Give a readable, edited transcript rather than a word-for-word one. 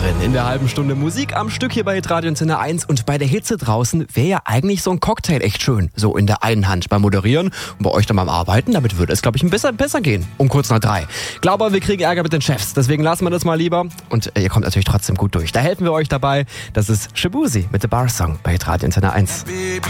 drin. In der halben Stunde Musik am Stück hier bei Hitradio Antenne 1. Und bei der Hitze draußen wäre ja eigentlich so ein Cocktail echt schön. So in der einen Hand beim Moderieren und bei euch dann beim Arbeiten. Damit würde es, glaube ich, ein bisschen besser gehen. Um kurz nach 3. Glaube, wir kriegen Ärger mit den Chefs. Deswegen lassen wir das mal lieber. Und ihr kommt natürlich trotzdem gut durch. Da helfen wir euch dabei. Das ist Shaboozey mit The Bar Song bei Hitradio Antenne 1.